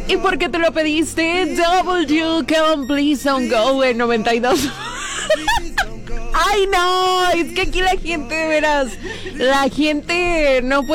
¿Y por qué te lo pediste? W, come please don't go en 92. Ay, no, es que aquí la gente, de veras, la gente no puede